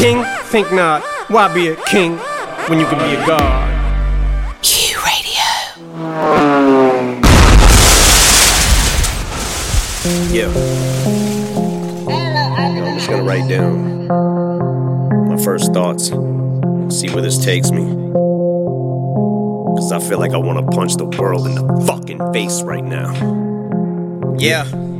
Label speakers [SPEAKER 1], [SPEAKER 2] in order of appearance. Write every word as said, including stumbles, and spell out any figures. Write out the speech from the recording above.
[SPEAKER 1] king? Think not. Why be a king when you can be a god?
[SPEAKER 2] Q Radio.
[SPEAKER 3] Yeah. Yo, I'm just gonna write down my first thoughts. See where this takes me. Cause I feel like I wanna punch the world in the fucking face right now. Yeah.